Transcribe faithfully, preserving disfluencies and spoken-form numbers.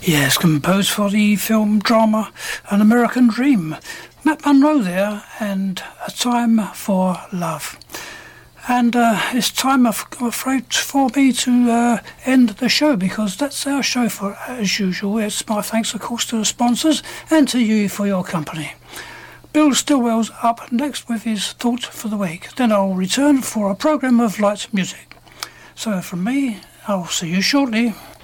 Yes, composed for the film drama An American Dream. Matt Monro there, and A Time for Love. And uh, it's time, I'm afraid, for me to uh, end the show, because that's our show for as usual. It's my thanks, of course, to the sponsors and to you for your company. Bill Stillwell's up next with his thought for the week. Then I'll return for a programme of light music. So from me, I'll see you shortly.